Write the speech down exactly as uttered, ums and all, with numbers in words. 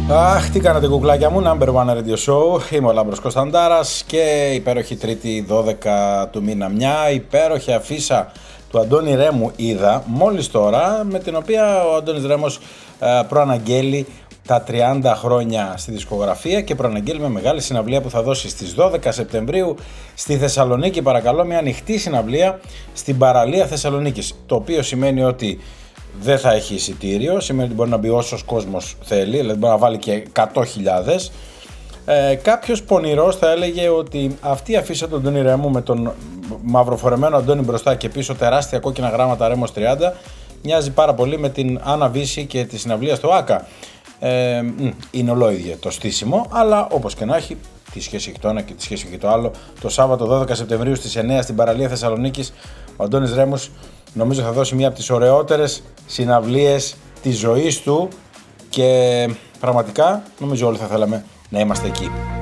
Αχ, τι κάνετε κουκλάκια μου, Number One Radio Show. Είμαι ο Λάμπρος Κωνσταντάρας και υπέροχη Τρίτη δώδεκα του μήνα. Μια υπέροχη αφίσα του Αντώνη Ρέμου είδα μόλις τώρα, με την οποία ο Αντώνης Ρέμος ε, προαναγγέλει τα τριάντα χρόνια στη δισκογραφία και προαναγγέλει με μεγάλη συναυλία που θα δώσει στις δώδεκα Σεπτεμβρίου στη Θεσσαλονίκη. Παρακαλώ, μια ανοιχτή συναυλία στην παραλία Θεσσαλονίκης, το οποίο σημαίνει ότι δεν θα έχει εισιτήριο, σημαίνει ότι μπορεί να μπει όσος κόσμος θέλει, δηλαδή μπορεί να βάλει και εκατό χιλιάδες. Ε, κάποιος πονηρός θα έλεγε ότι αυτή η αφίσα του Αντώνη Ρέμου με τον μαυροφορεμένο Αντώνη μπροστά και πίσω τεράστια κόκκινα γράμματα Ρέμος τριάντα μοιάζει πάρα πολύ με την Άννα Βύση και τη συναυλία στο ΆΚΑ. Ε, είναι ολόιδιο το στήσιμο, αλλά όπως και να έχει, τη σχέση έχει το ένα και τη σχέση έχει το άλλο. Το Σάββατο δώδεκα Σεπτεμβρίου στις εννιά στην παραλία Θεσσαλονίκης ο Αντώνης Ρέμος νομίζω θα δώσει μία από τις ωραιότερες συναυλίες της ζωής του και πραγματικά νομίζω όλοι θα θέλαμε να είμαστε εκεί.